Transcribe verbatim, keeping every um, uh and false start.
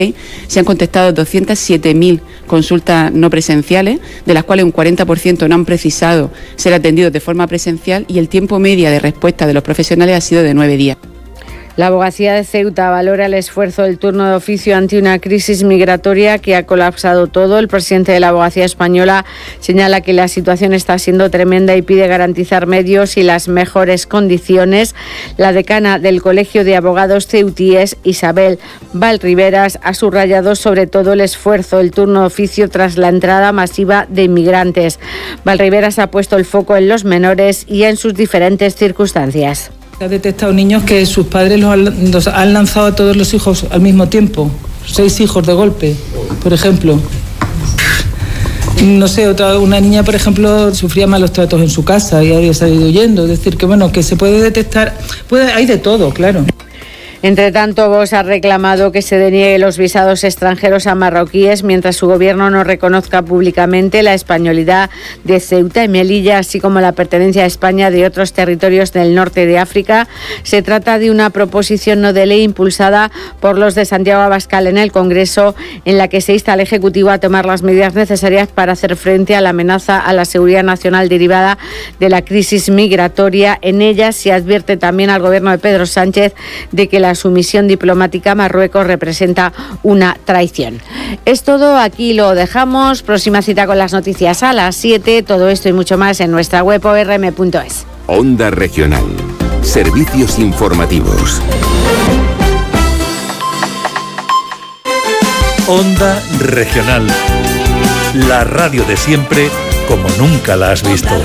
Se han contestado doscientas siete mil consultas no presenciales, de las cuales un cuarenta por ciento no han precisado ser atendidos de forma presencial y el tiempo medio de respuesta de los profesionales ha sido de nueve días. La Abogacía de Ceuta valora el esfuerzo del turno de oficio ante una crisis migratoria que ha colapsado todo. El presidente de la Abogacía Española señala que la situación está siendo tremenda y pide garantizar medios y las mejores condiciones. La decana del Colegio de Abogados ceutíes, Isabel Valriveras, ha subrayado sobre todo el esfuerzo del turno de oficio tras la entrada masiva de inmigrantes. Valriveras ha puesto el foco en los menores y en sus diferentes circunstancias. Se ha detectado niños que sus padres los han, los han lanzado a todos los hijos al mismo tiempo, seis hijos de golpe, por ejemplo. No sé, otra una niña, por ejemplo, sufría malos tratos en su casa y había salido huyendo. Es decir, que bueno, que se puede detectar, puede, hay de todo, claro. Entre tanto, Vox ha reclamado que se deniegue los visados extranjeros a marroquíes mientras su gobierno no reconozca públicamente la españolidad de Ceuta y Melilla, así como la pertenencia a España de otros territorios del norte de África. Se trata de una proposición no de ley impulsada por los de Santiago Abascal en el Congreso, en la que se insta al Ejecutivo a tomar las medidas necesarias para hacer frente a la amenaza a la seguridad nacional derivada de la crisis migratoria. En ella se advierte también al gobierno de Pedro Sánchez de que la La sumisión diplomática a Marruecos representa una traición. Es todo, aquí lo dejamos. Próxima cita con las noticias a las siete. Todo esto y mucho más en nuestra web o r m punto es. Onda Regional. Servicios informativos. Onda Regional. La radio de siempre como nunca la has visto.